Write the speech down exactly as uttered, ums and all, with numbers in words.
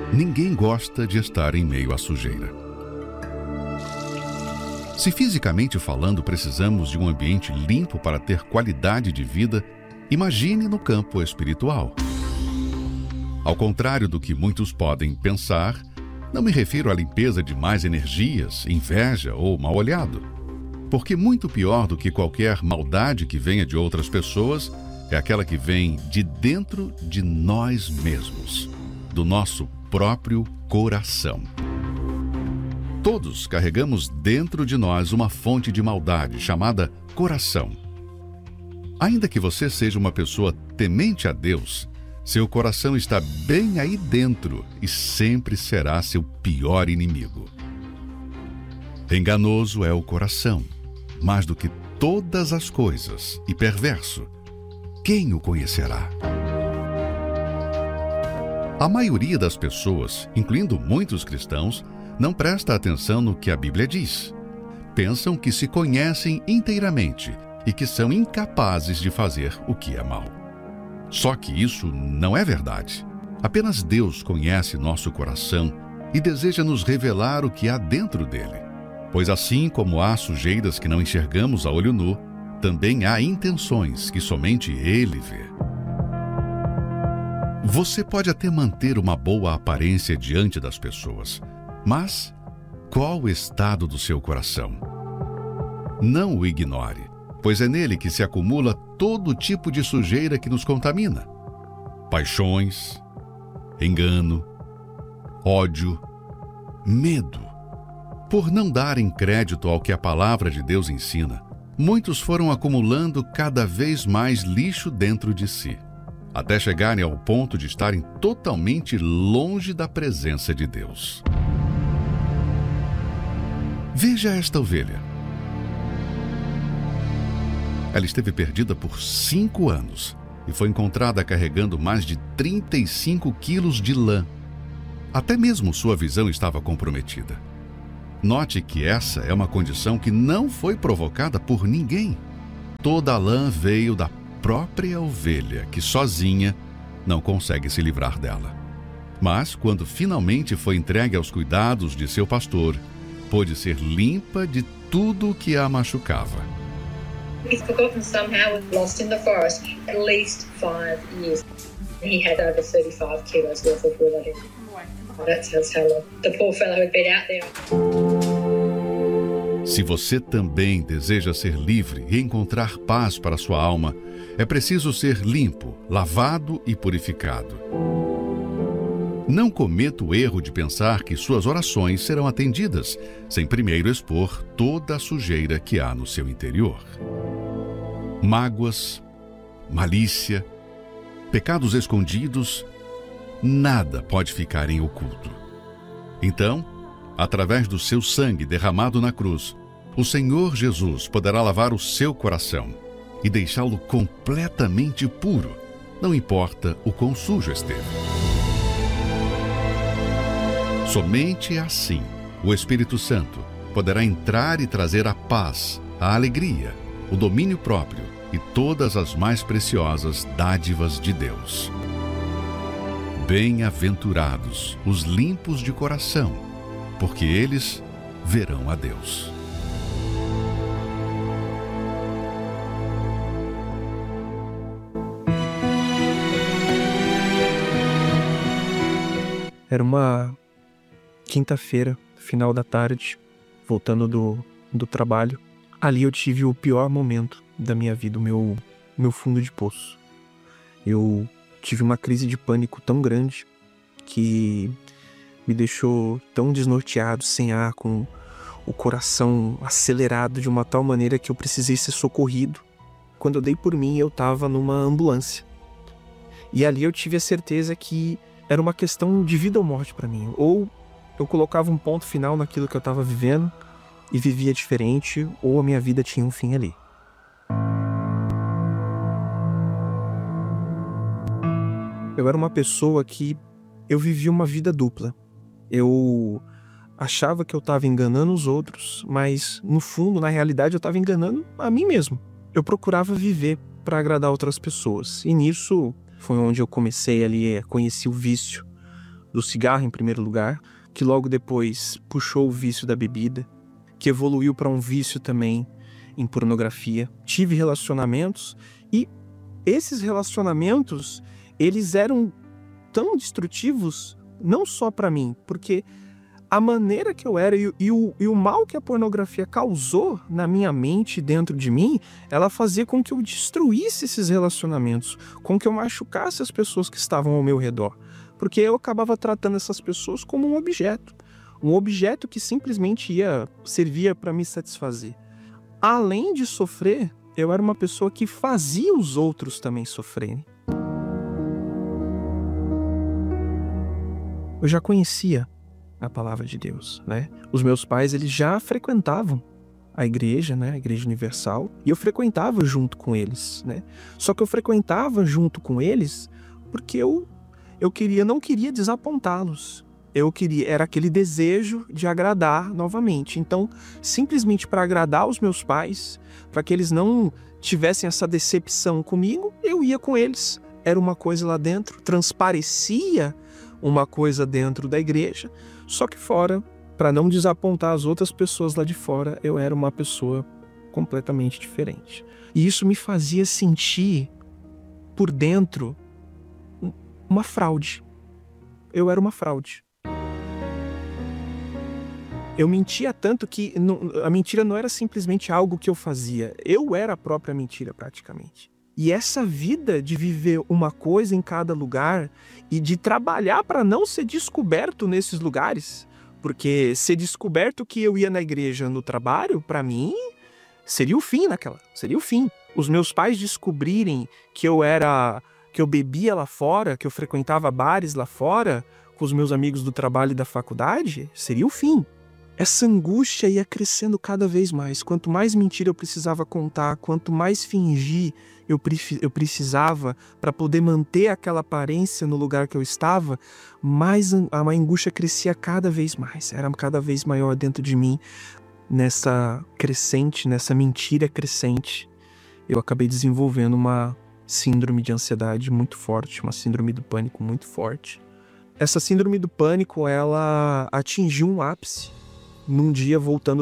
Ninguém gosta de estar em meio à sujeira. Se fisicamente falando precisamos de um ambiente limpo para ter qualidade de vida, imagine no campo espiritual. Ao contrário do que muitos podem pensar, não me refiro à limpeza de más energias, inveja ou mal-olhado. Porque muito pior do que qualquer maldade que venha de outras pessoas é aquela que vem de dentro de nós mesmos, do nosso próprio coração. Todos carregamos dentro de nós uma fonte de maldade chamada coração. Ainda que você seja uma pessoa temente a Deus, seu coração está bem aí dentro e sempre será seu pior inimigo. Enganoso é o coração, mais do que todas as coisas, e perverso. Quem o conhecerá? A maioria das pessoas, incluindo muitos cristãos, não presta atenção no que a Bíblia diz. Pensam que se conhecem inteiramente e que são incapazes de fazer o que é mal. Só que isso não é verdade. Apenas Deus conhece nosso coração e deseja nos revelar o que há dentro dele. Pois assim como há sujeiras que não enxergamos a olho nu, também há intenções que somente Ele vê. Você pode até manter uma boa aparência diante das pessoas, mas qual o estado do seu coração? Não o ignore, pois é nele que se acumula todo tipo de sujeira que nos contamina. Paixões, engano, ódio, medo. Por não darem crédito ao que a palavra de Deus ensina, muitos foram acumulando cada vez mais lixo dentro de si, até chegarem ao ponto de estarem totalmente longe da presença de Deus. Veja esta ovelha. Ela esteve perdida por cinco anos e foi encontrada carregando mais de trinta e cinco quilos de lã. Até mesmo sua visão estava comprometida. Note que essa é uma condição que não foi provocada por ninguém. Toda a lã veio da própria ovelha, que sozinha não consegue se livrar dela. Mas, quando finalmente foi entregue aos cuidados de seu pastor, pôde ser limpa de tudo o que a machucava. He's forgotten somehow and lost in the forest at least five years. He had over thirty-five kilos worth of wool on him. That tells how long the poor fellow had been out there. Se você também deseja ser livre e encontrar paz para sua alma, é preciso ser limpo, lavado e purificado. Não cometa o erro de pensar que suas orações serão atendidas, sem primeiro expor toda a sujeira que há no seu interior. Mágoas, malícia, pecados escondidos, nada pode ficar em oculto. Então, através do seu sangue derramado na cruz, o Senhor Jesus poderá lavar o seu coração e deixá-lo completamente puro, não importa o quão sujo esteve. Somente assim, o Espírito Santo poderá entrar e trazer a paz, a alegria, o domínio próprio e todas as mais preciosas dádivas de Deus. Bem-aventurados os limpos de coração, porque eles verão a Deus. Era uma quinta-feira, final da tarde, voltando do, do trabalho. Ali eu tive o pior momento da minha vida, o meu, meu fundo de poço. Eu tive uma crise de pânico tão grande que me deixou tão desnorteado, sem ar, com o coração acelerado de uma tal maneira que eu precisei ser socorrido. Quando eu dei por mim, eu estava numa ambulância. E ali eu tive a certeza que era uma questão de vida ou morte para mim. Ou eu colocava um ponto final naquilo que eu estava vivendo e vivia diferente, ou a minha vida tinha um fim ali. Eu era uma pessoa que eu vivia uma vida dupla. Eu achava que eu estava enganando os outros, mas no fundo, na realidade, eu estava enganando a mim mesmo. Eu procurava viver para agradar outras pessoas. E nisso foi onde eu comecei ali a conhecer o vício do cigarro em primeiro lugar, que logo depois puxou o vício da bebida, que evoluiu para um vício também em pornografia. Tive relacionamentos e esses relacionamentos, eles eram tão destrutivos, não só para mim, porque a maneira que eu era e, e, o, e o mal que a pornografia causou na minha mente, dentro de mim, ela fazia com que eu destruísse esses relacionamentos, com que eu machucasse as pessoas que estavam ao meu redor, porque eu acabava tratando essas pessoas como um objeto, um objeto que simplesmente ia servia para me satisfazer. Além de sofrer, eu era uma pessoa que fazia os outros também sofrerem. Eu já conhecia a palavra de Deus, né? Os meus pais, eles já frequentavam a igreja, né? A Igreja Universal, e eu frequentava junto com eles, né? Só que eu frequentava junto com eles porque eu, eu queria, não queria desapontá-los. Eu queria, era aquele desejo de agradar novamente. Então, simplesmente para agradar os meus pais, para que eles não tivessem essa decepção comigo, eu ia com eles. Era uma coisa lá dentro, transparecia uma coisa dentro da igreja, só que fora, para não desapontar as outras pessoas lá de fora, eu era uma pessoa completamente diferente. E isso me fazia sentir por dentro uma fraude. Eu era uma fraude. Eu mentia tanto que não, a mentira não era simplesmente algo que eu fazia. Eu era a própria mentira, praticamente. E essa vida de viver uma coisa em cada lugar e de trabalhar para não ser descoberto nesses lugares, porque ser descoberto que eu ia na igreja no trabalho, para mim, seria o fim naquela, seria o fim. Os meus pais descobrirem que eu era, que eu bebia lá fora, que eu frequentava bares lá fora, com os meus amigos do trabalho e da faculdade, seria o fim. Essa angústia ia crescendo cada vez mais. Quanto mais mentira eu precisava contar, quanto mais fingir eu, pre- eu precisava para poder manter aquela aparência no lugar que eu estava, mais a angústia crescia cada vez mais. Era cada vez maior dentro de mim, nessa crescente, nessa mentira crescente. Eu acabei desenvolvendo uma síndrome de ansiedade muito forte, uma síndrome do pânico muito forte. Essa síndrome do pânico, ela atingiu um ápice num dia voltando